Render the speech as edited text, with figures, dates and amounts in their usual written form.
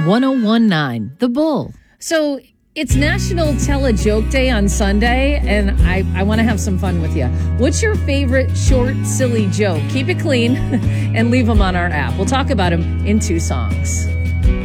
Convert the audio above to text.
1019 The Bull. So it's National Tell a Joke Day on Sunday, and I want to have some fun with you. What's your favorite short, silly joke? Keep it clean and leave them on our app. We'll talk about them in 2 songs.